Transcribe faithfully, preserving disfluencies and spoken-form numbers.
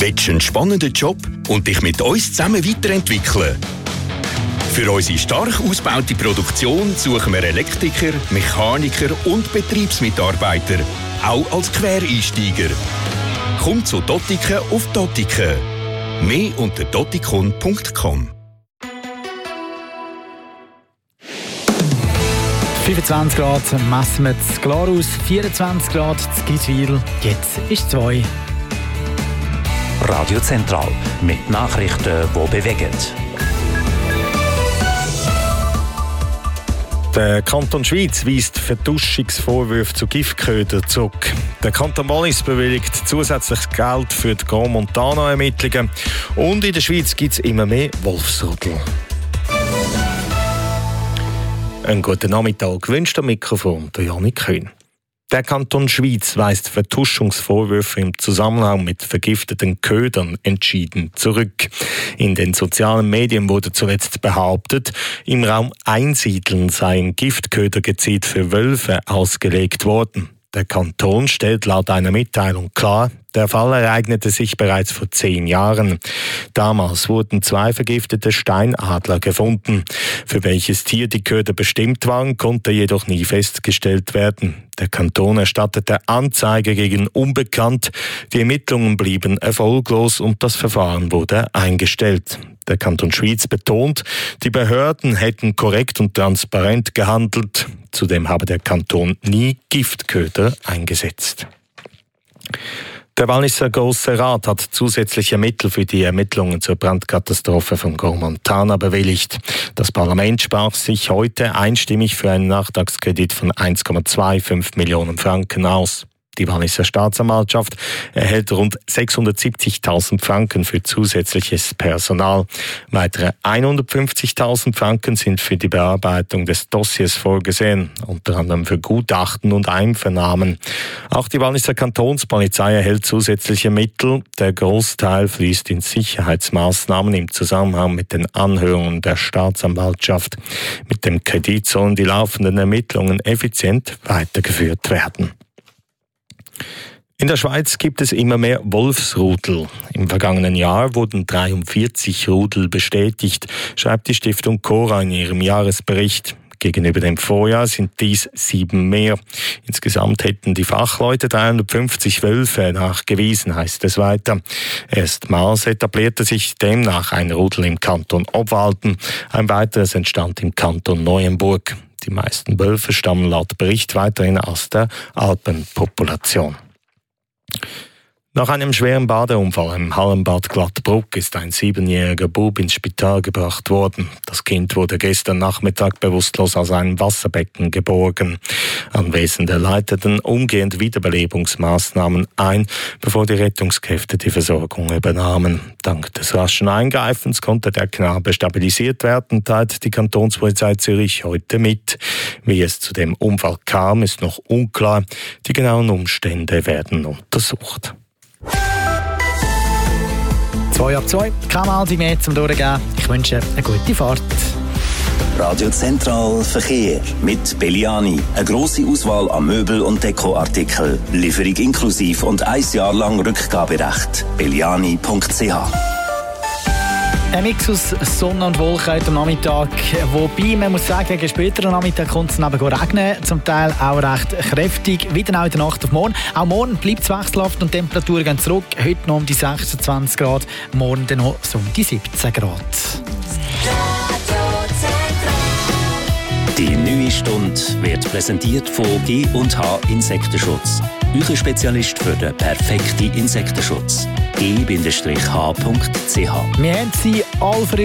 Willst du einen spannenden Job und dich mit uns zusammen weiterentwickeln? Für unsere stark ausgebaute Produktion suchen wir Elektriker, Mechaniker und Betriebsmitarbeiter, auch als Quereinsteiger. Komm zu Dottiken auf Dottiken. Mehr unter dottikon punkt com. fünfundzwanzig Grad messen wir in Glarus, vierundzwanzig Grad in Giswil, jetzt ist zwei. Radio Zentral mit Nachrichten, die bewegen. Der Kanton Schwyz weist Vertuschungsvorwürfe zu Giftködern zurück. Der Kanton Wallis bewilligt zusätzliches Geld für die Grand Montana-Ermittlungen. Und in der Schweiz gibt es immer mehr Wolfsrudel. Einen guten Nachmittag wünscht am Mikrofon der Janik Köhn. Der Kanton Schwyz weist Vertuschungsvorwürfe im Zusammenhang mit vergifteten Ködern entschieden zurück. In den sozialen Medien wurde zuletzt behauptet, im Raum Einsiedeln seien Giftköder gezielt für Wölfe ausgelegt worden. Der Kanton stellt laut einer Mitteilung klar, der Fall ereignete sich bereits vor zehn Jahren. Damals wurden zwei vergiftete Steinadler gefunden. Für welches Tier die Köder bestimmt waren, konnte jedoch nie festgestellt werden. Der Kanton erstattete Anzeige gegen Unbekannt. Die Ermittlungen blieben erfolglos und das Verfahren wurde eingestellt. Der Kanton Schwyz betont, die Behörden hätten korrekt und transparent gehandelt. Zudem habe der Kanton nie Giftköder eingesetzt. Der Walliser Grosse Rat hat zusätzliche Mittel für die Ermittlungen zur Brandkatastrophe von Grand Montana bewilligt. Das Parlament sprach sich heute einstimmig für einen Nachtragskredit von eins Komma fünfundzwanzig Millionen Franken aus. Die Walliser Staatsanwaltschaft erhält rund sechshundertsiebzigtausend Franken für zusätzliches Personal. Weitere hundertfünfzigtausend Franken sind für die Bearbeitung des Dossiers vorgesehen, unter anderem für Gutachten und Einvernahmen. Auch die Walliser Kantonspolizei erhält zusätzliche Mittel. Der Großteil fließt in Sicherheitsmaßnahmen im Zusammenhang mit den Anhörungen der Staatsanwaltschaft. Mit dem Kredit sollen die laufenden Ermittlungen effizient weitergeführt werden. In der Schweiz gibt es immer mehr Wolfsrudel. Im vergangenen Jahr wurden dreiundvierzig Rudel bestätigt, schreibt die Stiftung Cora in ihrem Jahresbericht. Gegenüber dem Vorjahr sind dies sieben mehr. Insgesamt hätten die Fachleute dreihundertfünfzig Wölfe nachgewiesen, heißt es weiter. Erstmals etablierte sich demnach ein Rudel im Kanton Obwalden. Ein weiteres entstand im Kanton Neuenburg. Die meisten Wölfe stammen laut Bericht weiterhin aus der Alpenpopulation. Nach einem schweren Badeunfall im Hallenbad Glattbruck ist ein siebenjähriger Bub ins Spital gebracht worden. Das Kind wurde gestern Nachmittag bewusstlos aus einem Wasserbecken geborgen. Anwesende leiteten umgehend Wiederbelebungsmaßnahmen ein, bevor die Rettungskräfte die Versorgung übernahmen. Dank des raschen Eingreifens konnte der Knabe stabilisiert werden, teilt die Kantonspolizei Zürich heute mit. Wie es zu dem Unfall kam, ist noch unklar. Die genauen Umstände werden untersucht. Zwei ab zwei, keine Meldung mehr zum Durchgehen. Ich wünsche eine gute Fahrt. Radio Zentral Verkehr mit Belliani. Eine grosse Auswahl an Möbel- und Dekoartikeln. Lieferung inklusiv und ein Jahr lang Rückgaberecht. belliani punkt c h. Ein Mix aus Sonne und Wolken heute am Nachmittag. Wobei, man muss sagen, gegen späteren Nachmittag kommt es neben regnen. Zum Teil auch recht kräftig. Wieder auch in der Nacht auf morgen. Auch morgen bleibt es wechselhaft und die Temperaturen gehen zurück. Heute noch um die sechsundzwanzig Grad, morgen dann noch so um die siebzehn Grad. Die neue Stunde wird präsentiert von G und H Insektenschutz. Euer Spezialist für den perfekten Insektenschutz. G H punkt c h. Wir haben sie alle